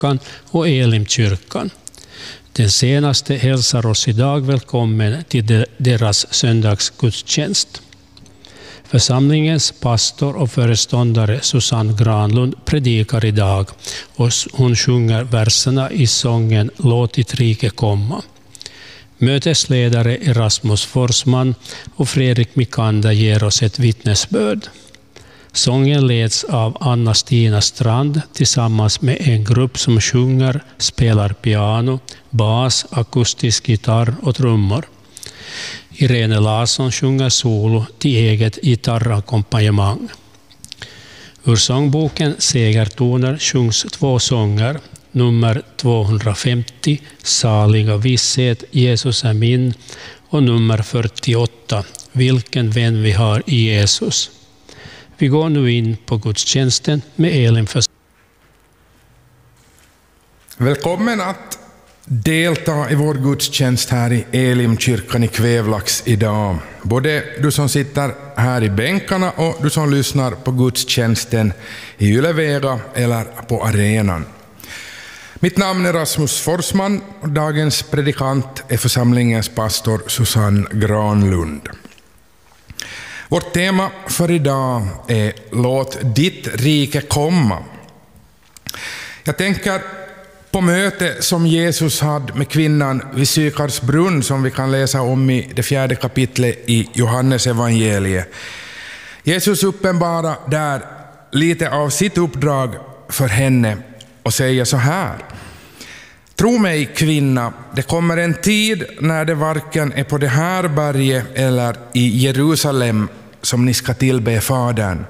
och Elimkyrkan. Den senaste hälsar oss idag välkommen till deras söndagsgudstjänst. Församlingens pastor och föreståndare Susanne Granlund predikar idag och hon sjunger verserna i sången Låt ditt rike komma. Mötesledare Erasmus Forsman och Fredrik Mikander ger oss ett vittnesbörd. Sången leds av Anna-Stina Strand tillsammans med en grupp som sjunger, spelar piano, bas, akustisk gitarr och trummor. Irene Larsson sjunger solo till eget gitarrackompanjemang. Ur sångboken Segertoner sjungs 2 sånger, nummer 250, Saliga visshet, Jesus är min, och nummer 48, Vilken vän vi har i Jesus. Vi går nu in på gudstjänsten med Elin. Välkommen att delta i vår gudstjänst här i Elimkyrkan i Kvävlax idag. Både du som sitter här i bänkarna och du som lyssnar på gudstjänsten i Ylevega eller på arenan. Mitt namn är Rasmus Forsman och dagens predikant är församlingens pastor Susanne Granlund. Vårt tema för idag är Låt ditt rike komma. Jag tänker på möte som Jesus hade med kvinnan vid Sykars brunn som vi kan läsa om i det 4:e kapitlet i Johannes evangeliet. Jesus uppenbarar där lite av sitt uppdrag för henne och säger så här: Tro mig kvinna, det kommer en tid när det varken är på det här berget eller i Jerusalem som ni ska tillbe Fadern.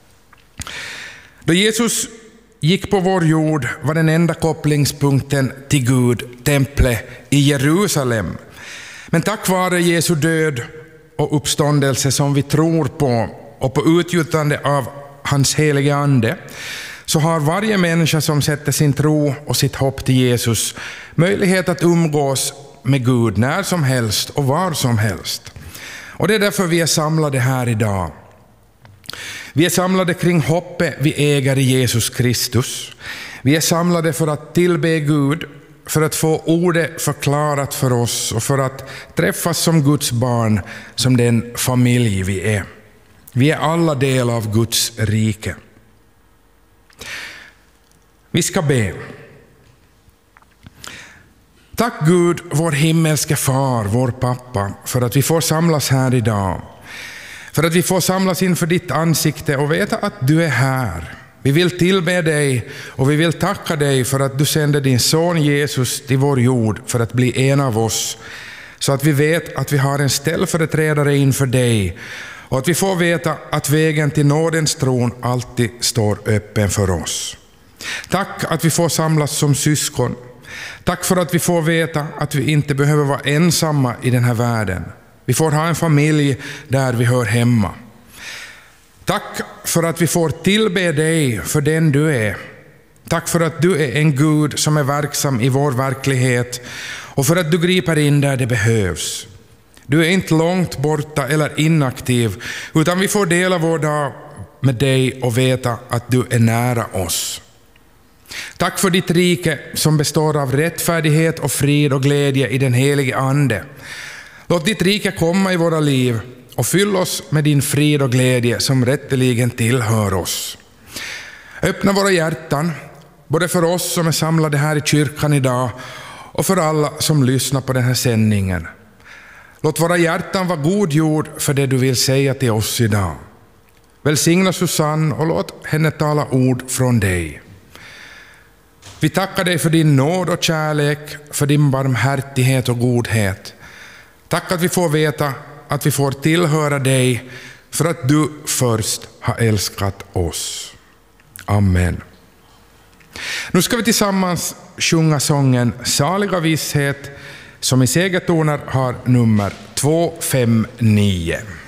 Då Jesus gick på vår jord var den enda kopplingspunkten till Gud templet i Jerusalem. Men tack vare Jesu död och uppståndelse som vi tror på och på utgjutande av hans heliga ande så har varje människa som sätter sin tro och sitt hopp till Jesus möjlighet att umgås med Gud när som helst och var som helst. Och det är därför vi är samlade här idag. Vi är samlade kring hoppet vi äger i Jesus Kristus. Vi är samlade för att tillbe Gud, för att få ordet förklarat för oss och för att träffas som Guds barn, som den familj vi är. Vi är alla del av Guds rike. Vi ska be. Tack Gud, vår himmelske far, vår pappa, för att vi får samlas här idag. För att vi får samlas inför ditt ansikte och veta att du är här. Vi vill tillbe dig och vi vill tacka dig för att du sände din son Jesus till vår jord för att bli en av oss. Så att vi vet att vi har en ställföreträdare inför dig och att vi får veta att vägen till nådens tron alltid står öppen för oss. Tack att vi får samlas som syskon. Tack för att vi får veta att vi inte behöver vara ensamma i den här världen. Vi får ha en familj där vi hör hemma. Tack för att vi får tillbe dig för den du är. Tack för att du är en Gud som är verksam i vår verklighet och för att du griper in där det behövs. Du är inte långt borta eller inaktiv, utan vi får dela vår dag med dig och veta att du är nära oss. Tack för ditt rike som består av rättfärdighet och frid och glädje i den helige ande. Låt ditt rike komma i våra liv och fyll oss med din frid och glädje som rätteligen tillhör oss. Öppna våra hjärtan, både för oss som är samlade här i kyrkan idag och för alla som lyssnar på den här sändningen. Låt våra hjärtan vara god jord för det du vill säga till oss idag. Välsigna Susanne och låt henne tala ord från dig. Vi tackar dig för din nåd och kärlek, för din barmhärtighet och godhet. Tack att vi får veta att vi får tillhöra dig för att du först har älskat oss. Amen. Nu ska vi tillsammans sjunga sången Saliga visshet som i segertoner har nummer 259.